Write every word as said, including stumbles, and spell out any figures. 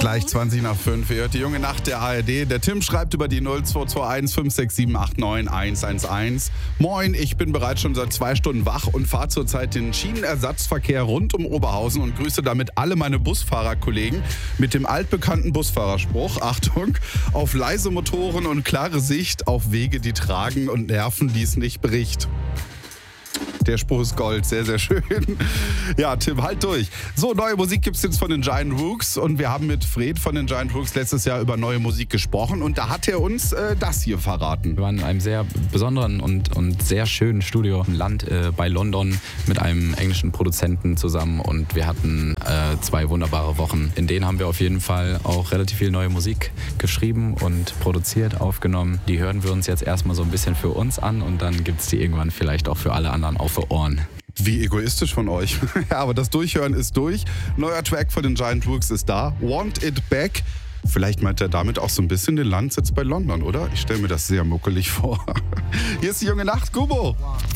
Gleich zwanzig nach fünf. Ihr hört die junge Nacht der A R D. Der Tim schreibt über die null zwei zwei eins fünf sechs sieben acht neun eins eins eins. Moin, ich bin bereits schon seit zwei Stunden wach und fahre zurzeit den Schienenersatzverkehr rund um Oberhausen und grüße damit alle meine Busfahrerkollegen mit dem altbekannten Busfahrerspruch. Achtung, auf leise Motoren und klare Sicht auf Wege, die tragen und Nerven, die es nicht bricht. Der Spruch ist Gold, sehr, sehr schön. Ja, Tim, halt durch. So, neue Musik gibt's jetzt von den Giant Rooks und wir haben mit Fred von den Giant Rooks letztes Jahr über neue Musik gesprochen und da hat er uns äh, das hier verraten. Wir waren in einem sehr besonderen und, und sehr schönen Studio im Land äh, bei London mit einem englischen Produzenten zusammen und wir hatten äh, zwei wunderbare Wochen. In denen haben wir auf jeden Fall auch relativ viel neue Musik geschrieben und produziert, aufgenommen. Die hören wir uns jetzt erstmal so ein bisschen für uns an und dann gibt's die irgendwann vielleicht auch für alle anderen auf für Ohren. Wie egoistisch von euch. Ja, aber das Durchhören ist durch. Neuer Track von den Giant Rooks ist da. Want It Back. Vielleicht meint er damit auch so ein bisschen den Landsitz bei London, oder? Ich stelle mir das sehr muckelig vor. Hier ist die junge Nacht, Kubo.